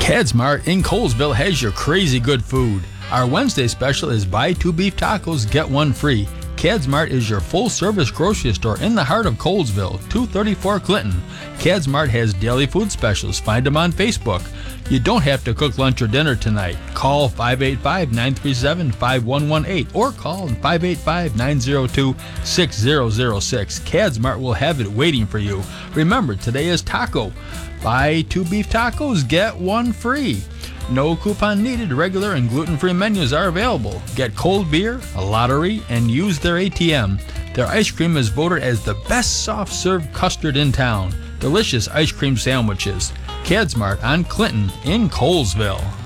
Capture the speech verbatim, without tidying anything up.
CADSmart in Colesville has your crazy good food. Our Wednesday special is buy two beef tacos, get one free. CADSmart is your full-service grocery store in the heart of Colesville, two thirty-four Clinton. CADSmart has daily food specials. Find them on Facebook. You don't have to cook lunch or dinner tonight. Call five eight five, nine three seven, five one one eight or call five eight five, nine zero two, six zero zero six. CADSmart will have it waiting for you. Remember, today is taco. Buy two beef tacos, get one free. No coupon needed. Regular and gluten-free menus are available. Get cold beer, a lottery, and use their A T M. Their ice cream is voted as the best soft-serve custard in town. Delicious ice cream sandwiches. CADSmart on Clinton in Colesville.